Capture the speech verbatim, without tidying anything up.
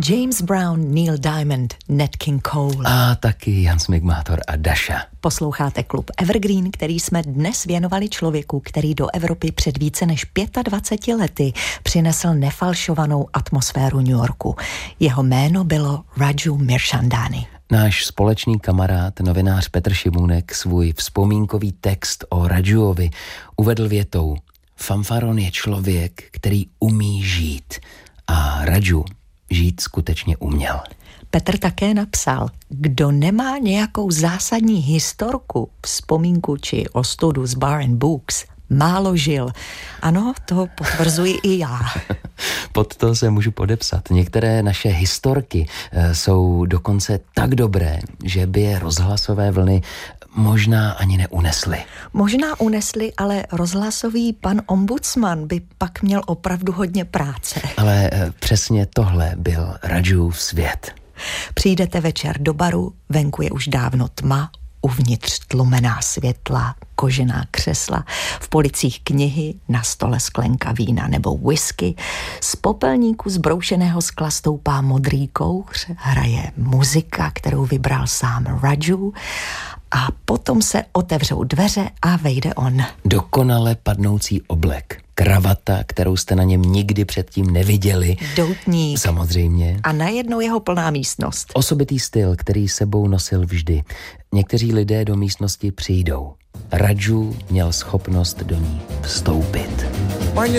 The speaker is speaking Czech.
James Brown, Neil Diamond, Nat King Cole. A taky Jan Smigmátor a Daša. Posloucháte klub Evergreen, který jsme dnes věnovali člověku, který do Evropy před více než dvaceti pěti lety přinesl nefalšovanou atmosféru New Yorku. Jeho jméno bylo Raju Mirchandani. Náš společný kamarád, novinář Petr Šimůnek, svůj vzpomínkový text o Rajuovi uvedl větou: fanfaron je člověk, který umí žít. A Raju žít skutečně uměl. Petr také napsal: kdo nemá nějakou zásadní historku, vzpomínku či ostudu z Bar and Books, málo žil. Ano, to potvrzuji i já. Pod to se můžu podepsat. Některé naše historky e, jsou dokonce tak dobré, že by je rozhlasové vlny možná ani neunesly. Možná unesly, ale rozhlasový pan ombudsman by pak měl opravdu hodně práce. Ale e, přesně tohle byl Rajuův svět. Přijdete večer do baru, venku je už dávno tma, uvnitř tlumená světla, kožená křesla, v policích knihy, na stole sklenka vína nebo whisky, z popelníku zbroušeného skla stoupá modrý kouř, hraje muzika, kterou vybral sám Raju, a potom se otevřou dveře a vejde on. Dokonale padnoucí oblek, kravata, kterou jste na něm nikdy předtím neviděli. Doutník. Samozřejmě. A najednou jeho plná místnost. Osobitý styl, který sebou nosil vždy. Někteří lidé do místnosti přijdou. Raju měl schopnost do ní vstoupit. When you